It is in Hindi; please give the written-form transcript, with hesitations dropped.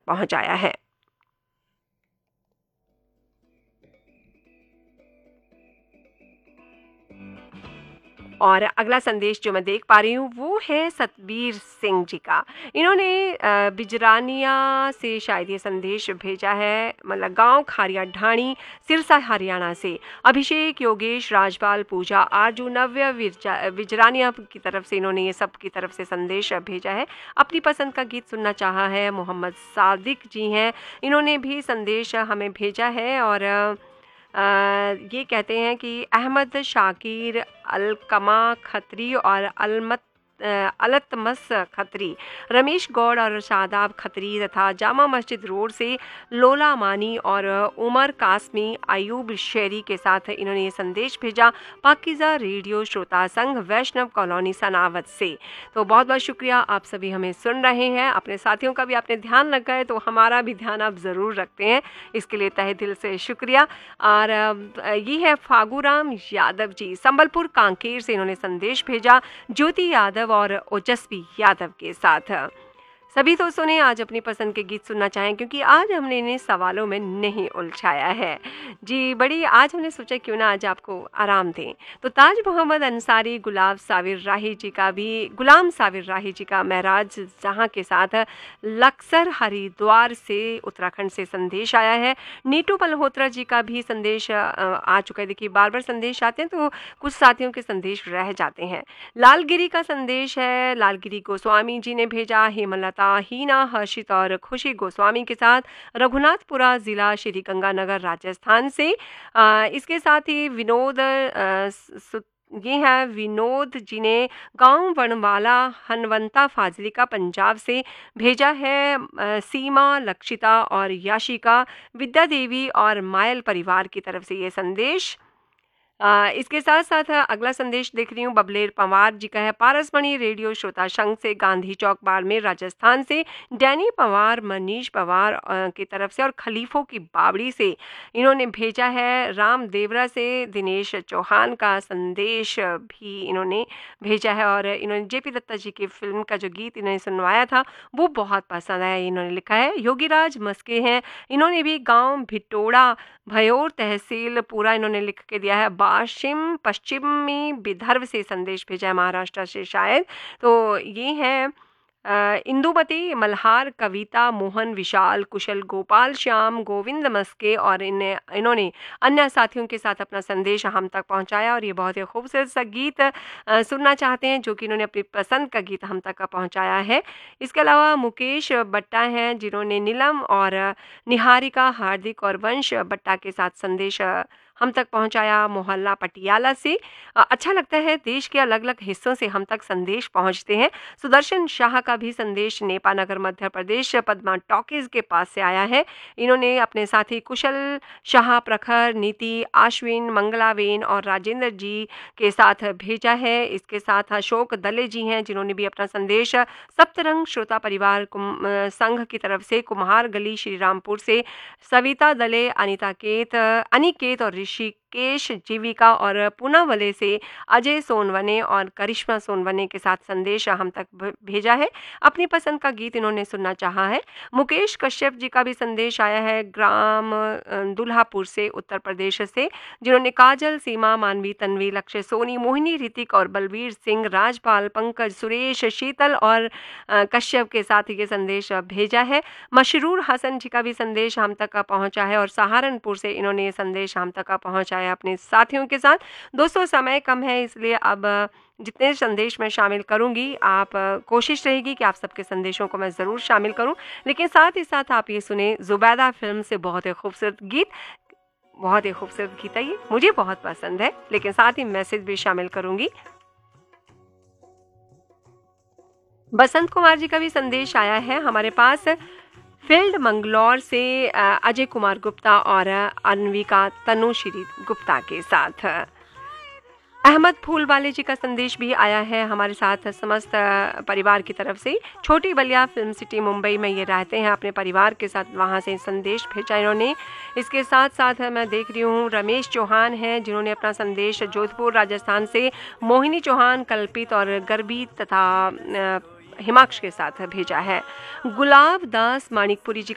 पहुंचाया है। और अगला संदेश जो मैं देख पा रही हूँ वो है सतबीर सिंह जी का। इन्होंने बिजरानिया से शायद ये संदेश भेजा है, मतलब गांव खारिया ढाणी, सिरसा हरियाणा से। अभिषेक, योगेश, राजपाल, पूजा, आरजू, नव्य, बिजरानिया की तरफ से इन्होंने ये सब की तरफ से संदेश भेजा है। अपनी पसंद का गीत सुनना चाहा है। मोहम्मद सादिक जी हैं, इन्होंने भी संदेश हमें भेजा है और ये कहते हैं कि अहमद शाकिर, अलकमा खत्री और अलतमस खत्री, रमेश गौड़ और शादाब खत्री तथा जामा मस्जिद रोड से लोला मानी और उमर कासमी, अयूब शेरी के साथ इन्होंने ये संदेश भेजा। पाकिज़ा रेडियो श्रोता संघ, वैष्णव कॉलोनी, सनावत से। तो बहुत बहुत शुक्रिया, आप सभी हमें सुन रहे हैं। अपने साथियों का भी आपने ध्यान रखा है, तो हमारा भी ध्यान आप ज़रूर रखते हैं, इसके लिए तहे दिल से शुक्रिया। और ये है फागूराम यादव जी, संबलपुर कांकेर से इन्होंने संदेश भेजा, ज्योति यादव और ओजस्वी यादव के साथ। सभी तो सुने, आज अपनी पसंद के गीत सुनना चाहें, क्योंकि आज हमने इन्हें सवालों में नहीं उलझाया है जी। बड़ी आज हमने सोचा क्यों ना आज आपको आराम दें। तो ताज मोहम्मद अंसारी, गुलाम साबिर राही जी का महराज जहां के साथ लक्सर हरिद्वार से उत्तराखंड से संदेश आया है। नीटू मल्होत्रा जी का भी संदेश आ चुका है। देखिए बार बार संदेश आते हैं तो कुछ साथियों के संदेश रह जाते हैं। लालगिरी का संदेश है, लालगिरी गोस्वामी जी ने भेजा। हेमलता, हीना, हर्षित और खुशी गोस्वामी के साथ रघुनाथपुरा जिला, श्री गंगानगर, राजस्थान से। इसके साथ ही ये है विनोद जी ने गांव वनवाला, हनवंता, फाजिलिका, पंजाब से भेजा है। सीमा, लक्षिता और याशिका, विद्या देवी और मायल परिवार की तरफ से ये संदेश। इसके साथ साथ अगला संदेश देख रही हूँ, बबलेर पंवार जी का है। पारसमणि रेडियो श्रोता संघ से, गांधी चौक, बाड़मेर, राजस्थान से। डैनी पंवार, मनीष पंवार की तरफ से और खलीफों की बावड़ी से इन्होंने भेजा है। राम देवरा से दिनेश चौहान का संदेश भी इन्होंने भेजा है और इन्होंने जेपी दत्ता जी की फिल्म का जो गीत इन्होंने सुनवाया था वो बहुत पसंद आया, इन्होंने लिखा है। योगीराज मस्के हैं, इन्होंने भी गाँव भिटोड़ा, भयोर तहसील पूरा इन्होंने लिख के दिया है। वाशिम, पश्चिमी विदर्भ से संदेश भेजा है, महाराष्ट्र से शायद। तो ये है इंदुमती, मल्हार, कविता, मोहन, विशाल, कुशल, गोपाल, श्याम, गोविंद मस्के और इन्होंने अन्य साथियों के साथ अपना संदेश हम तक पहुंचाया। और ये बहुत ही खूबसूरत सा गीत सुनना चाहते हैं, जो कि इन्होंने अपनी पसंद का गीत हम तक पहुंचाया है। इसके अलावा मुकेश बट्टा हैं, जिन्होंने नीलम और निहारिका, हार्दिक और वंश बट्टा के साथ संदेश हम तक पहुंचाया, मोहल्ला पटियाला से। अच्छा लगता है देश के अलग अलग हिस्सों से हम तक संदेश पहुंचते हैं। सुदर्शन शाह का भी संदेश नेपानगर, मध्य प्रदेश, पद्मा टॉकीज के पास से आया है। इन्होंने अपने साथी कुशल शाह, प्रखर, नीति, आश्विन, मंगलावेन और राजेंद्र जी के साथ भेजा है। इसके साथ अशोक दले जी हैं, जिन्होंने भी अपना संदेश सप्तरंग श्रोता परिवार संघ की तरफ से, कुम्हार गली, श्री रामपुर से। सविता दले, अनिकेत और ऋषिकेश जीविका और पुनावले से अजय सोनवने और करिश्मा सोनवने के साथ संदेश हम तक भेजा है। अपनी पसंद का गीत इन्होंने सुनना चाहा है। मुकेश कश्यप जी का भी संदेश आया है, ग्राम दुल्हापुर से, उत्तर प्रदेश से, जिन्होंने काजल, सीमा, मानवी, तन्वी, लक्ष्य, सोनी, मोहिनी, ऋतिक और बलबीर सिंह, राजपाल, पंकज, सुरेश, शीतल और कश्यप के साथ ये संदेश भेजा है। मशरूर हसन जी का भी संदेश हम तक पहुंचा है और सहारनपुर से इन्होंने ये संदेश हम तक पहुंचाया अपने साथियों के साथ। दोस्तों समय कम है, इसलिए अब जितने संदेश मैं शामिल करूंगी, आप कोशिश रहेगी कि आप सबके संदेशों को मैं ज़रूर शामिल करूं, लेकिन साथ ही साथ आप ये सुने जुबैदा फिल्म से बहुत ही खूबसूरत गीत है ये, मुझे बहुत पसंद है, लेकिन साथ ही मैसेज भी शामिल करूंगी। बसंत कुमार जी का भी संदेश आया है हमारे पास, फील्ड मंगलौर से अजय कुमार गुप्ता और अन्विका तनुश्री गुप्ता के साथ। अहमद फूलवाले जी का संदेश भी आया है हमारे साथ समस्त परिवार की तरफ से। छोटी बलिया, फिल्म सिटी, मुंबई में ये रहते हैं, अपने परिवार के साथ वहाँ से संदेश भेजा इन्होंने। इसके साथ साथ मैं देख रही हूँ रमेश चौहान हैं, जिन्होंने अपना संदेश जोधपुर राजस्थान से, मोहिनी चौहान, कल्पित और गर्बी तथा हिमाक्ष के साथ भेजा है। गुलाब दास मानिकपुरी जी